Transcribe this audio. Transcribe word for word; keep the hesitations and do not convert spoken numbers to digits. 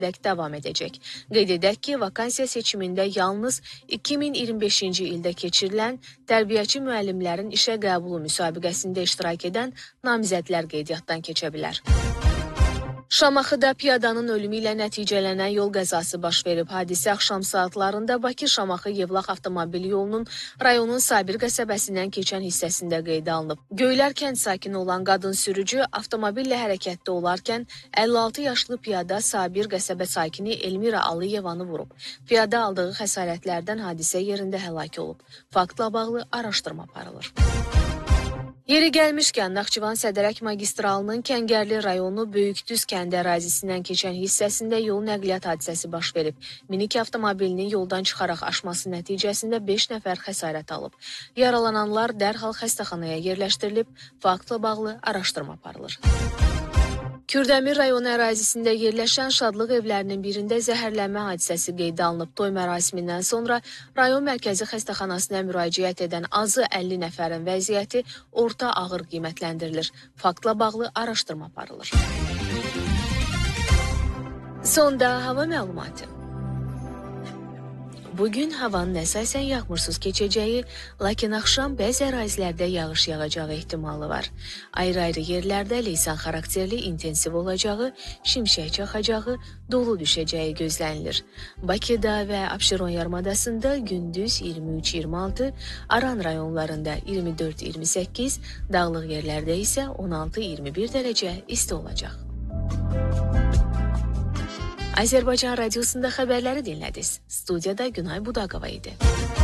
dək davam edəcək. Qeyd edək ki, vakansiya seçimində yalnız iki min iyirmi beşinci ildə keçirilən tərbiyəçi müəllimlərin işə qəbulu müsabiqəsində iştirak edən namizədlər qeydiyyatdan keçə bilər. Şamaxıda piyadanın ölümü ilə nəticələnən yol qəzası baş verib. Hadisə axşam saatlarında Bakı-Şamaxı Yevlax avtomobil yolunun rayonun Sabir qəsəbəsindən keçən hissəsində qeydə alınıb. Göylər kənd sakini olan qadın sürücü avtomobillə hərəkətdə olarkən əlli altı yaşlı piyada Sabir qəsəbə sakini Elmira Aliyevanı vurub. Piyada aldığı xəsarətlərdən hadisə yerində həlak olub. Faktla bağlı araşdırma aparılır. Yeri gəlmişkən, Naxçıvan Sədərək magistralının Kəngərli rayonu Böyükdüz kəndi ərazisindən keçən hissəsində yol nəqliyyat hadisəsi baş verib. Minik avtomobilinin yoldan çıxaraq aşması nəticəsində beş nəfər xəsarət alıb. Yaralananlar dərhal xəstəxanaya yerləşdirilib, faktla bağlı araşdırma aparılır. Kürdəmir rayonu ərazisində yerləşən şadlıq evlərinin birində zəhərlənmə hadisəsi qeydə alınıb. Toy mərasimindən sonra rayon mərkəzi xəstəxanasına müraciət edən azı əlli nəfərin vəziyyəti orta ağır qiymətləndirilir. Faktla bağlı araşdırma aparılır. Sonda hava məlumatı. Bugün havanın əsasən yağmursuz keçəcəyi, lakin axşam bəzi ərazilərdə yağış yağacağı ehtimalı var. Ayrı-ayrı yerlərdə leysan xarakterli intensiv olacağı, şimşək çaxacağı, dolu düşəcəyi gözlənilir. Bakıda və Abşeron yarımadasında gündüz iyirmi üç iyirmi altı, Aran rayonlarında iyirmi dörd iyirmi səkkiz, dağlıq yerlərdə isə on altı iyirmi bir dərəcə isti olacaq. Azərbaycan radiosunda xəbərləri dinlədiniz. Studiyada Günay Budaqova idi.